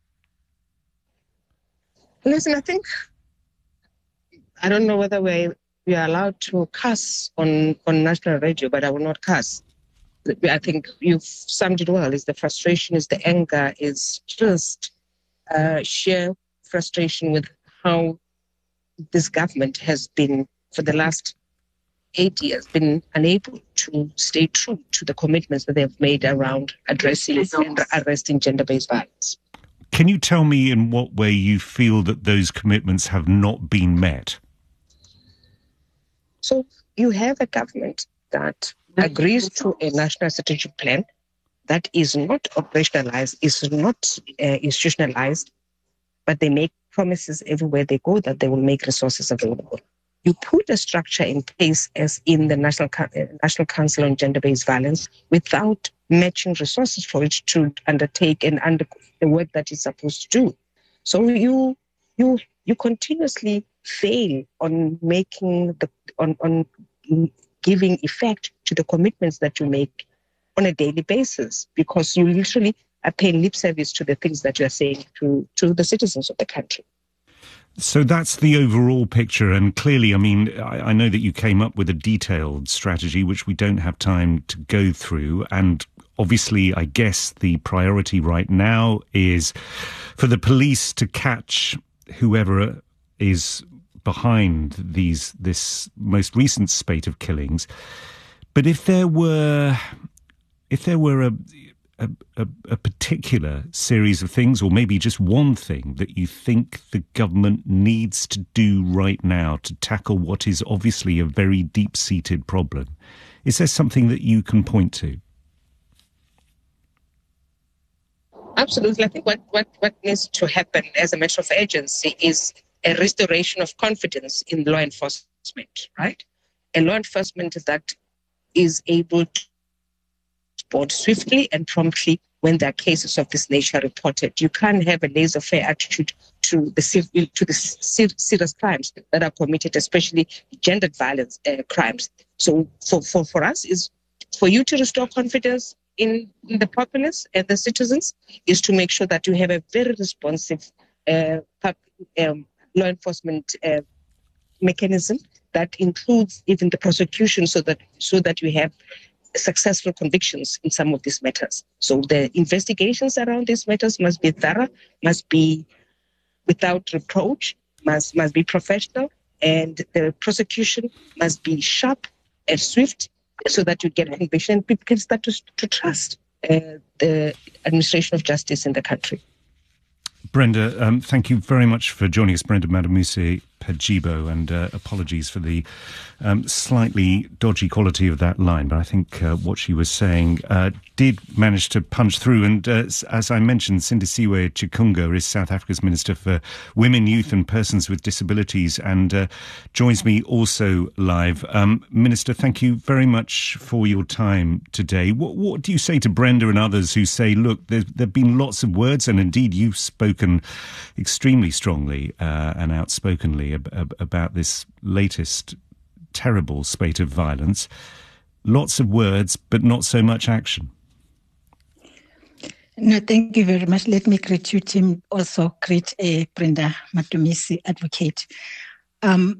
Listen, I think, I don't know whether we we are allowed to cuss on, on national radio, but I will not cuss. I think you've summed it well. Is the frustration, is the anger, is just uh, sheer frustration with how this government has been, for the last eight years, been unable to stay true to the commitments that they've made around addressing and arresting gender-based violence. Can you tell me in what way you feel that those commitments have not been met? So you have a government that agrees to a national strategic plan that is not operationalized, is not uh, institutionalized, but they make promises everywhere they go that they will make resources available. You put a structure in place as in the National National Council on Gender-Based Violence without matching resources for it to undertake and under the work that it's supposed to do. So you you you continuously fail on making the on on giving effect to the commitments that you make on a daily basis, because you literally are paying lip service to the things that you are saying to to the citizens of the country. So that's the overall picture. And clearly, I mean, I, I know that you came up with a detailed strategy, which we don't have time to go through. And obviously, I guess the priority right now is for the police to catch whoever is behind these this most recent spate of killings. But if there were, if there were a A, a, a particular series of things, or maybe just one thing that you think the government needs to do right now to tackle what is obviously a very deep-seated problem, is there something that you can point to? Absolutely. I think what, what, what needs to happen as a matter of urgency is a restoration of confidence in law enforcement, right? A law enforcement that is able to respond swiftly and promptly when there are cases of this nature reported. You can't have a laissez-faire attitude to the to the serious crimes that are committed, especially gendered violence uh, crimes. So for, for, for us is for you to restore confidence in, in the populace and the citizens is to make sure that you have a very responsive uh, um, law enforcement uh, mechanism that includes even the prosecution, so that so that you have successful convictions in some of these matters. So the investigations around these matters must be thorough, must be without reproach, must must be professional, and the prosecution must be sharp and swift, so that you get a conviction and people can start to, to trust uh, the administration of justice in the country. Brenda, um, thank you very much for joining us, Brenda Madamuse Pajibo, and uh, apologies for the um, slightly dodgy quality of that line, but I think uh, what she was saying uh, did manage to punch through. And uh, as I mentioned, Sindisiwe Chikunga is South Africa's Minister for Women, Youth and Persons with Disabilities, and uh, joins me also live. Um, Minister, thank you very much for your time today. What, what do you say to Brenda and others who say, look, there have been lots of words, and indeed you've spoken extremely strongly uh, and outspokenly ab- ab- about this latest terrible spate of violence. Lots of words, but not so much action. No, thank you very much. Let me greet you, Tim. Also greet uh, Brenda Madamuse, advocate. Um,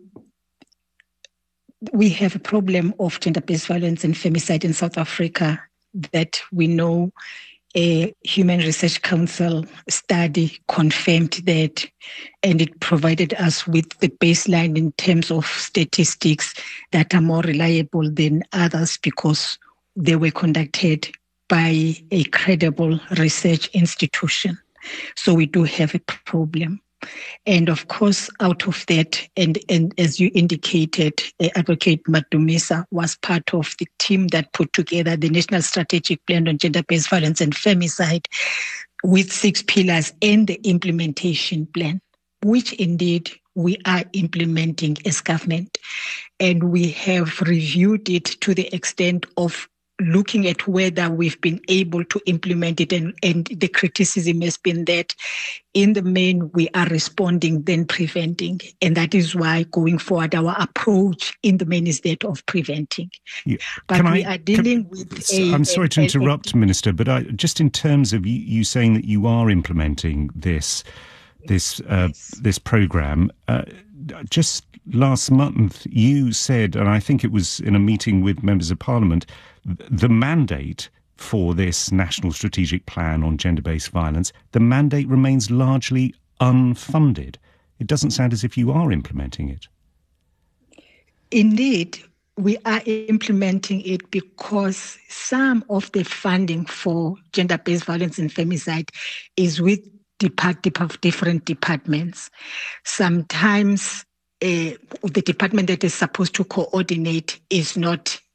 we have a problem of gender-based violence and femicide in South Africa that we know. A Human Research Council study confirmed that, and it provided us with the baseline in terms of statistics that are more reliable than others because they were conducted by a credible research institution. So we do have a problem. And of course, out of that, and, and as you indicated, uh, Advocate Madumisa was part of the team that put together the National Strategic Plan on Gender-Based Violence and Femicide with six pillars and the implementation plan, which indeed we are implementing as government. And we have reviewed it to the extent of looking at whether we've been able to implement it, and, and the criticism has been that in the main we are responding than preventing, and that is why going forward our approach in the main is that of preventing. Yeah. But can we I, are dealing can, with a... I'm sorry a, to a, interrupt, a, Minister, but I, just in terms of you, you saying that you are implementing this this uh, this programme, uh, just last month you said, and I think it was in a meeting with members of Parliament, the mandate for this National Strategic Plan on Gender-Based Violence, the mandate remains largely unfunded. It doesn't sound as if you are implementing it. Indeed, we are implementing it because some of the funding for gender-based violence and femicide is with depart- different departments. Sometimes uh, the department that is supposed to coordinate is not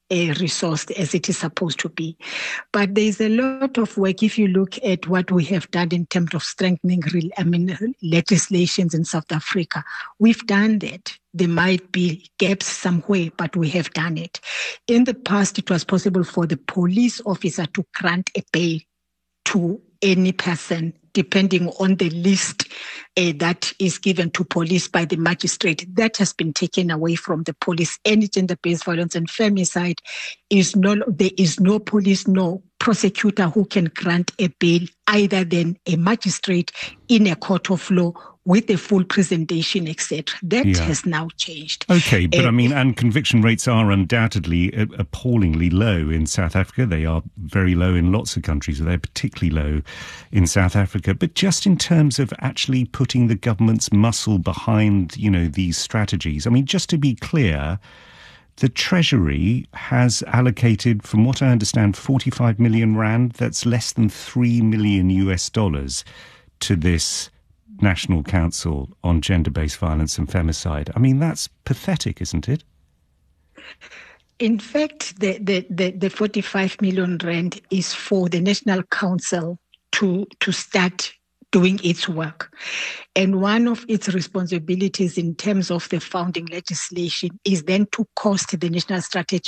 uh, resourced as it is supposed to be. But there's a lot of work if you look at what we have done in terms of strengthening I mean, legislations in South Africa. We've done that. There might be gaps somewhere, but we have done it. In the past, it was possible for the police officer to grant a bail to any person, depending on the list uh, that is given to police by the magistrate. That has been taken away from the police. Any gender-based violence and femicide is no, there is no police, no prosecutor who can grant a bail either than a magistrate in a court of law with a full presentation, et cetera. That yeah. has now changed. Okay, but uh, I mean, if, and conviction rates are undoubtedly appallingly low in South Africa. They are very low in lots of countries, but they're particularly low in South Africa. But just in terms of actually putting the government's muscle behind, you know, these strategies, I mean, just to be clear, the Treasury has allocated, from what I understand, forty-five million rand, that's less than three million U S dollars, to this National Council on Gender-Based Violence and Femicide. I mean, that's pathetic, isn't it? In fact, the, the, the, the forty-five million rand is for the National Council to, to start doing its work. And one of its responsibilities in terms of the founding legislation is then to cost the National Strategy